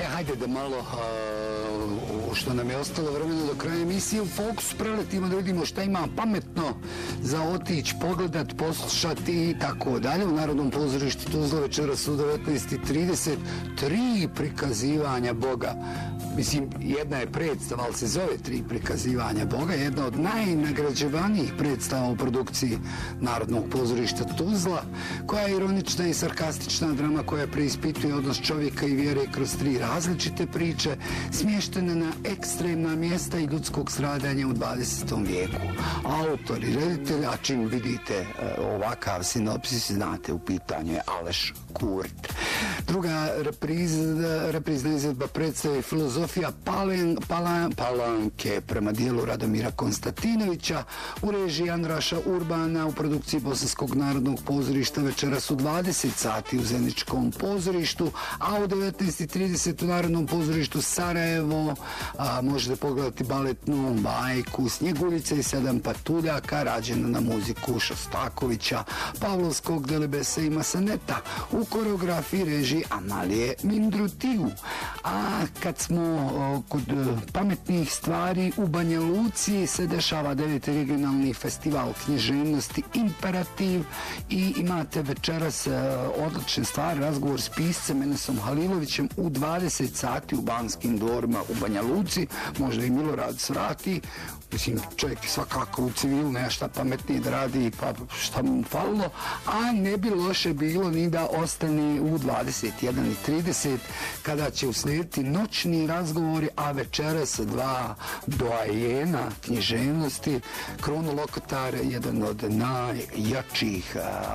Hajde da malo, što nam je ostalo vremena do kraja emisije, u Fokusu preletimo da vidimo šta ima pametno za otići, pogledat, poslušati i tako dalje. U Narodnom pozorištu Tuzla večeras u 19:30 3 prikazivanja Boga. Mislim, jedna je predstava, ali se zove 3 prikazivanja Boga, jedna od najnagrađivanijih predstava u produkciji Narodnog pozorišta Tuzla, koja je ironična i sarkastična drama koja preispituje odnos čovjeka i vjere kroz 3 različite priče, smještene na ekstremna mjesta i ljudskog stradanja u 20. vijeku. Autor i reditelj, a čim vidite ovakav sinopsis, znate, u pitanju je Aleš Kurt. Druga reprizna izvedba predstave Filozofija Palanke prema dijelu Radomira Konstantinovića u režiji Andraša Urbana u produkciji Bosanskog narodnog pozorišta večeras u 20 sati u Zeničkom pozorištu, a u 19:30 u Narodnom pozorištu Sarajevo možete pogledati baletnu bajku Snjeguljica i 7 patuljaka rađena na muziku Šostakovića, Pavlovskog, Delibesa i Masaneta u koreografiji režiji Amalije Mindrutiju. A kad smo kod pametnih stvari, u Banja Luci se dešava 9. regionalni festival književnosti Imperativ i imate večeras odlične stvari, razgovor s piscem Enesom Halilovićem u 20 sati u Banskim dvorima u Banja Luci. Možda i Milorad svrati. Mislim, čovjek svakako u civilu nešto pametnije da radi, pa šta mu falilo, a ne bi loše bilo ni da ostane u 21:30 kada će uslijediti noćni razgovori, a večeras 2 doajena književnosti, Krono Lokotar, jedan od najjačih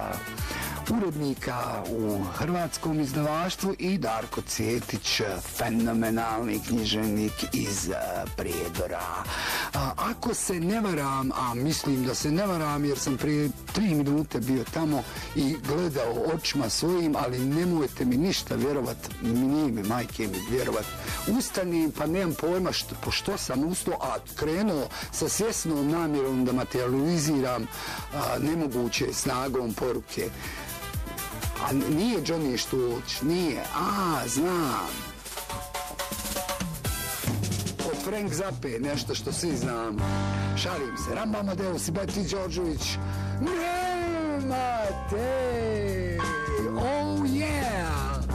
urednika u hrvatskom izdavaštvu, i Darko Cvjetić, fenomenalni književnik iz Prijedora. Ako se ne varam, a mislim da se ne varam jer sam prije 3 minute bio tamo i gledao očima svojim, ali nemojte mi ništa vjerovat, nije mi majke mi vjerovat, ustanim pa nemam pojma što sam ustao, a krenuo sa svjesnom namjerom da materializiram nemoguće snagom poruke. A nije Johnny Štuć, nije, znam. Od Frank Zappe, nešto što svi znamo. Šalim se, Ramba Amadeus i Beti Đorđević. Nemate!